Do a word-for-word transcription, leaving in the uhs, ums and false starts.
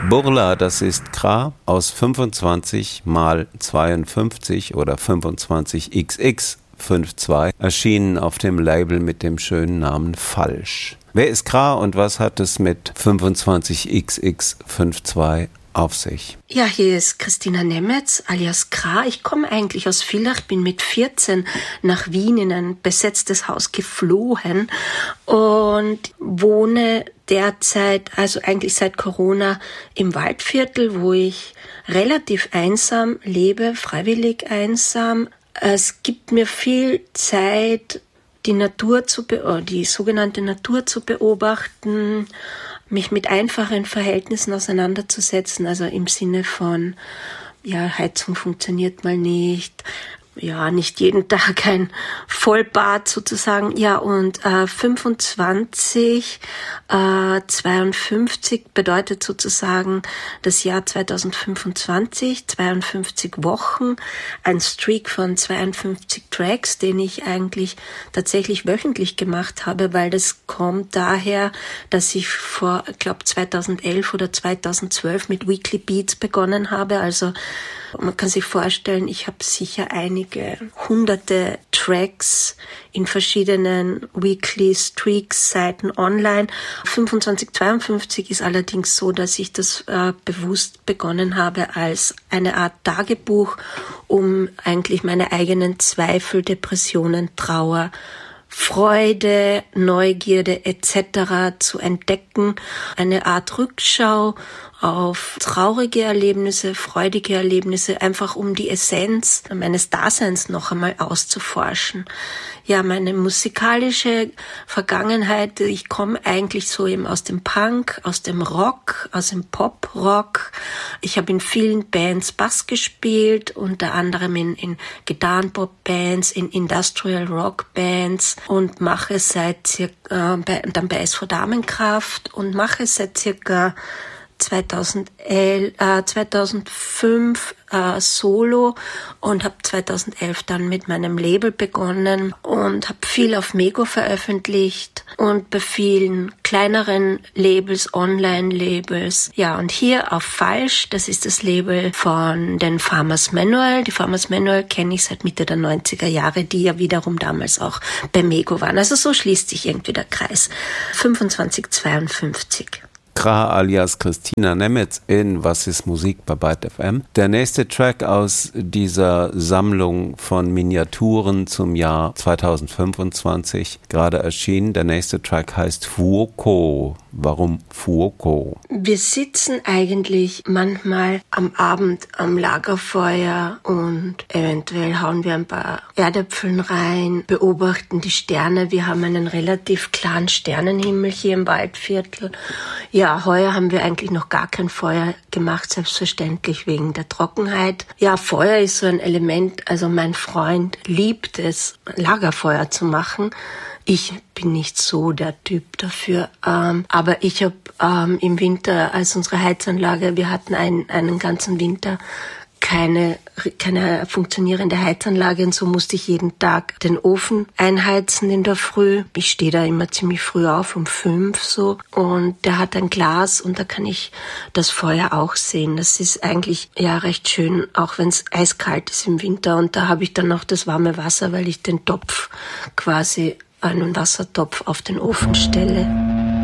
Burla, das ist Kra aus fünfundzwanzig mal zweiundfünfzig oder fünfundzwanzig X X zweiundfünfzig, erschienen auf dem Label mit dem schönen Namen Falsch. Wer ist Kra und was hat es mit fünfundzwanzig X X zweiundfünfzig auf sich? Ja, hier ist Christina Nemetz alias Kra. Ich komme eigentlich aus Villach, bin mit vierzehn nach Wien in ein besetztes Haus geflohen und wohne derzeit, also eigentlich seit Corona, im Waldviertel, wo ich relativ einsam lebe, freiwillig einsam. Es gibt mir viel Zeit, die Natur zu be- die sogenannte Natur zu beobachten, mich mit einfachen Verhältnissen auseinanderzusetzen, also im Sinne von, ja, Heizung funktioniert mal nicht, ja, nicht jeden Tag ein Vollbad sozusagen, ja, und äh, fünfundzwanzig, äh, zweiundfünfzig bedeutet sozusagen das Jahr zweitausendfünfundzwanzig, zweiundfünfzig Wochen, ein Streak von zweiundfünfzig Tracks, den ich eigentlich tatsächlich wöchentlich gemacht habe, weil das kommt daher, dass ich vor, ich glaube, zweitausendelf oder zweitausendzwölf mit Weekly Beats begonnen habe, also man kann sich vorstellen, ich habe sicher einige hunderte Tracks in verschiedenen Weekly Streaks Seiten online. fünfundzwanzig zweiundfünfzig ist allerdings so, dass ich das äh, bewusst begonnen habe als eine Art Tagebuch, um eigentlich meine eigenen Zweifel, Depressionen, Trauer, Freude, Neugierde et cetera zu entdecken. Eine Art Rückschau auf traurige Erlebnisse, freudige Erlebnisse, einfach um die Essenz meines Daseins noch einmal auszuforschen. Ja, meine musikalische Vergangenheit, ich komme eigentlich so eben aus dem Punk, aus dem Rock, aus dem Pop-Rock. Ich habe in vielen Bands Bass gespielt, unter anderem in, in Gitarren-Pop-Bands, in Industrial-Rock-Bands und mache seit circa, äh, bei, dann bei S V Damenkraft und mache seit circa zweitausendelf, äh, zweitausendfünf äh, Solo und habe zweitausendelf dann mit meinem Label begonnen und habe viel auf Mego veröffentlicht und bei vielen kleineren Labels, Online-Labels. Ja, und hier auf Falsch, das ist das Label von den Farmers Manual. Die Farmers Manual kenne ich seit Mitte der neunziger Jahre, die ja wiederum damals auch bei Mego waren. Also so schließt sich irgendwie der Kreis. fünfundzwanzig zweiundfünfzig. Kra alias Christina Nemetz in Was ist Musik bei Byte F M. Der nächste Track aus dieser Sammlung von Miniaturen zum Jahr zweitausendfünfundzwanzig, gerade erschienen. Der nächste Track heißt Fuoco. Warum Fuoco? Wir sitzen eigentlich manchmal am Abend am Lagerfeuer und eventuell hauen wir ein paar Erdäpfeln rein, beobachten die Sterne. Wir haben einen relativ klaren Sternenhimmel hier im Waldviertel. Ja, heuer haben wir eigentlich noch gar kein Feuer gemacht, selbstverständlich wegen der Trockenheit. Ja, Feuer ist so ein Element, also mein Freund liebt es, Lagerfeuer zu machen. Ich bin nicht so der Typ dafür, ähm, aber ich habe ähm, im Winter, als unsere Heizanlage, wir hatten einen, einen ganzen Winter keine keine funktionierende Heizanlage und so musste ich jeden Tag den Ofen einheizen in der Früh. Ich stehe da immer ziemlich früh auf, um fünf so, und der hat ein Glas und da kann ich das Feuer auch sehen. Das ist eigentlich ja recht schön, auch wenn es eiskalt ist im Winter, und da habe ich dann noch das warme Wasser, weil ich den Topf quasi, einen Wassertopf auf den Ofen stelle.